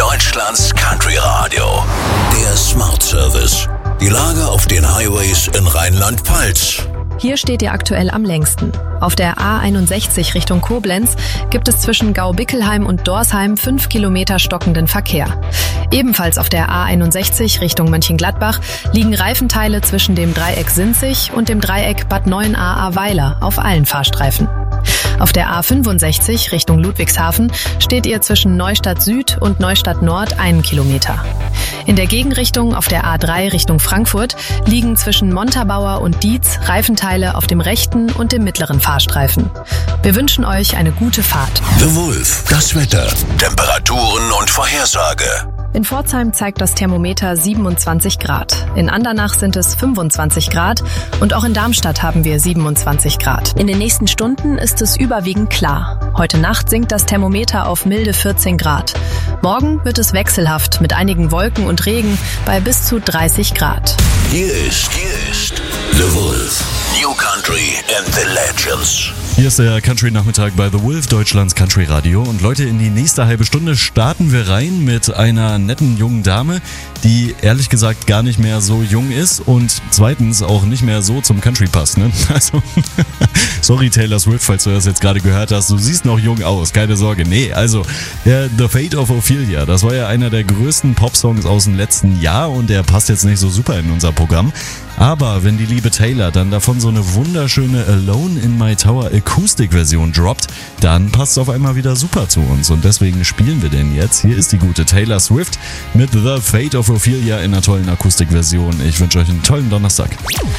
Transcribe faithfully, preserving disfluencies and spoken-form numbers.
Deutschlands Country Radio. Der Smart Service. Die Lage auf den Highways in Rheinland-Pfalz. Hier steht ihr aktuell am längsten. Auf der A einundsechzig Richtung Koblenz gibt es zwischen Gau-Bickelheim und Dorsheim fünf Kilometer stockenden Verkehr. Ebenfalls auf der A einundsechzig Richtung Mönchengladbach liegen Reifenteile zwischen dem Dreieck Sinzig und dem Dreieck Bad Neuenahr-Ahrweiler auf allen Fahrstreifen. Auf der A fünfundsechzig Richtung Ludwigshafen steht ihr zwischen Neustadt Süd und Neustadt Nord einen Kilometer. In der Gegenrichtung auf der A drei Richtung Frankfurt liegen zwischen Montabaur und Dietz Reifenteile auf dem rechten und dem mittleren Fahrstreifen. Wir wünschen euch eine gute Fahrt. The Wolf, das Wetter, Temperaturen und Vorhersage. In Pforzheim zeigt das Thermometer siebenundzwanzig Grad. In Andernach sind es fünfundzwanzig Grad und auch in Darmstadt haben wir siebenundzwanzig Grad. In den nächsten Stunden ist es überwiegend klar. Heute Nacht sinkt das Thermometer auf milde vierzehn Grad. Morgen wird es wechselhaft mit einigen Wolken und Regen bei bis zu dreißig Grad. Hier ist, hier ist The Wolf. New Country and the Legends. Hier ist der Country-Nachmittag bei The Wolf, Deutschlands Country Radio. Und Leute, in die nächste halbe Stunde starten wir rein mit einer netten jungen Dame, die ehrlich gesagt gar nicht mehr so jung ist und zweitens auch nicht mehr so zum Country passt. Ne? Also, sorry Taylor Swift, falls du das jetzt gerade gehört hast, du siehst noch jung aus, keine Sorge. Nee, also der The Fate of Ophelia, das war ja einer der größten Popsongs aus dem letzten Jahr und der passt jetzt nicht so super in unser Programm. Aber wenn die liebe Taylor dann davon so eine wunderschöne Alone in My Tower Akustikversion droppt, dann passt es auf einmal wieder super zu uns. Und deswegen spielen wir den jetzt. Hier ist die gute Taylor Swift mit The Fate of Ophelia in einer tollen Akustikversion. Ich wünsche euch einen tollen Donnerstag.